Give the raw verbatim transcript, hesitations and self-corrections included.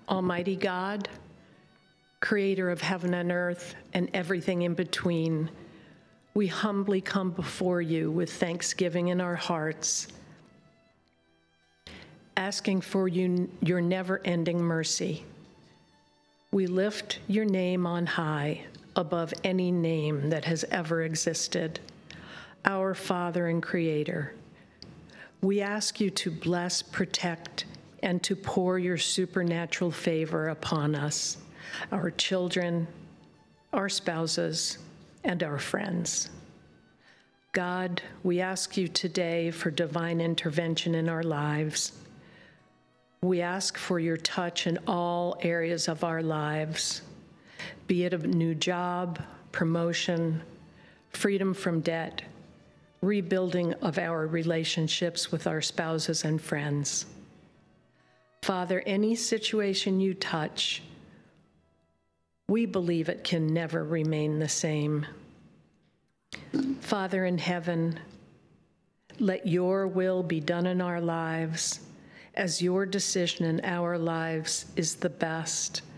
Almighty God, creator of heaven and earth and everything in between, we humbly come before you with thanksgiving in our hearts, asking for you, your never-ending mercy. We lift your name on high, above any name that has ever existed, our Father and Creator. We ask you to bless, protect, and to pour your supernatural favor upon us, our children, our spouses, and our friends. God, we ask you today for divine intervention in our lives. We ask for your touch in all areas of our lives, be it a new job, promotion, freedom from debt, rebuilding of our relationships with our spouses and friends. Father, any situation you touch, we believe it can never remain the same. Father in heaven, let your will be done in our lives, as your decision in our lives is the best